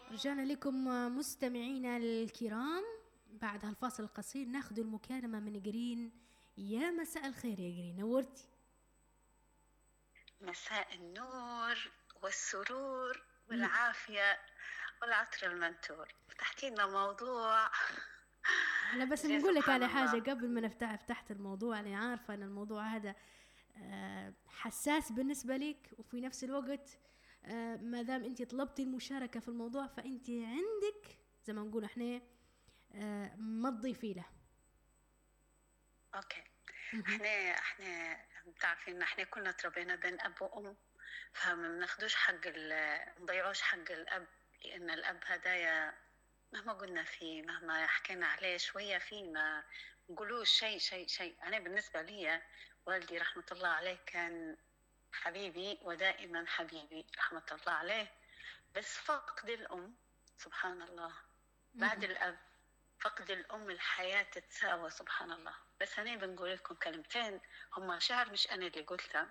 رجعنا لكم مستمعينا الكرام. بعد هالفاصل القصير ناخذ المكالمة من جرين. يا مساء الخير يا جرين، نورتي. مساء النور والسرور والعافية والعطر المنثور. فتحتي لنا موضوع. أنا بس نقول لك على حاجة قبل ما فتحت الموضوع. أنا عارفة أن الموضوع هذا حساس بالنسبة لك، وفي نفس الوقت ما دام أنت طلبتي المشاركة في الموضوع فأنت عندك زي ما نقول إحنا ما تضيفي له. اوكي. احنا بتعرفين ان احنا كلنا تربينا بين اب وام، فما بناخدوش نضيعوش حق الاب، لان الاب هدايا مهما قلنا فيه، مهما حكينا عليه شوية فيه، ما نقولوش شيء. انا بالنسبة لي والدي رحمة الله عليه كان حبيبي ودائما حبيبي رحمة الله عليه. بس فقد الأم سبحان الله بعد الأب، فقد الأم الحياة تتساوى سبحان الله. بس أنا بنقول لكم كلمتين هم شعر مش أنا اللي قلتها،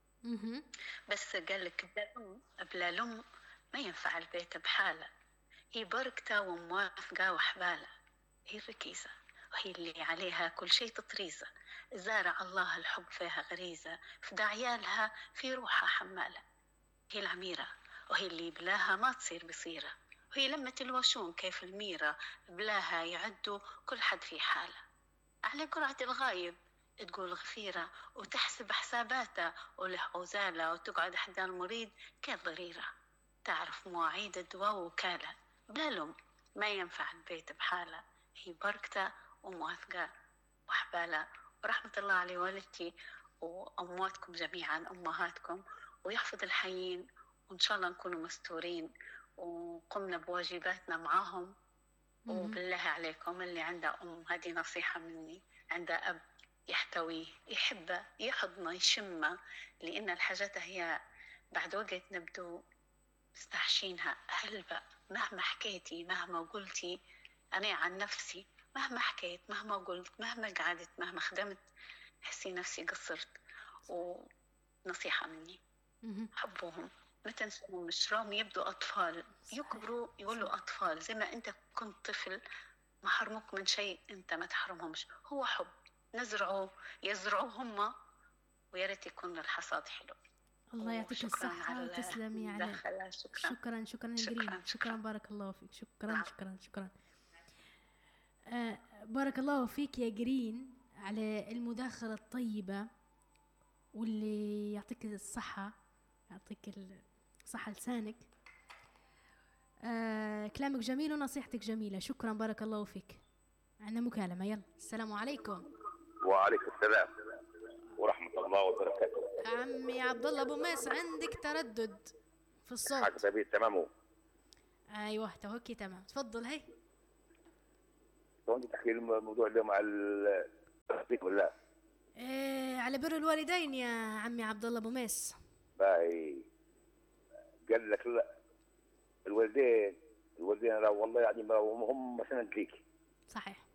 بس قال لك بلا الأم ما ينفع البيت بحاله، هي بركته وموافقة وحبالة، هي الركيزة وهي اللي عليها كل شيء تطريزة، زارع الله الحب فيها غريزة، فدا عيالها في روحها حمالة، هي العميرة وهي اللي بلاها ما تصير بصيرة، وهي لمة الوشوم كيف الميرة بلاها يعدوا كل حد في حالة، على قرعة الغايب تقول غفيرة وتحسب حساباته وله عزالة، وتقعد أحد المريد كيف ضريرة تعرف مواعيد الدواء وكالة، بلا لم ما ينفع البيت بحالة، هي بركته وموافقة وحبالة. ورحمة الله على والدتي وأمواتكم جميعا، أمهاتكم، ويحفظ الحيين، وإن شاء الله نكونوا مستورين وقمنا بواجباتنا معاهم. وبالله عليكم اللي عنده أم، هذه نصيحة مني، عنده أب يحتويه يحبه يحضنه يشمه، لأن الحاجات هي بعد وقت نبدو مستحشينها هلبة. مهما حكيتي مهما قلتي، أنا عن نفسي مهما حكيت مهما قلت مهما قعدت مهما خدمت حسي نفسي قصرت. ونصيحة مني حبوهم، ما تنسوهم، مش رام يبدو أطفال يكبروا يقولوا أطفال، زي ما أنت كنت طفل ما حرموك من شيء أنت ما تحرمهمش، هو حب نزرعه يزرعوه هم، وياريت يكون الحصاد حلو. الله يعطيك الصحة وتسلمي على شكرا جرين، شكرا بارك الله فيك، شكرا. بارك الله فيك يا جرين على المداخلة الطيبة، واللي يعطيك الصحة، يعطيك الصحة لسانك. كلامك جميل ونصيحتك جميلة، شكرا بارك الله فيك. عندنا مكالمة، يلا السلام عليكم. وعليكم السلام ورحمة الله وبركاته. عمي عبد الله ابو ميس، عندك تردد في الصوت. حاجة تبي تمام؟ ايوه توكي تمام، تفضل. هي وانت تحكي الموضوع اليوم على التصديق ولا على بر الوالدين يا عمي عبد الله ابو ميس. باي قال لك لا، الوالدين لا والله يعني ما هم سند ليك. صحيح.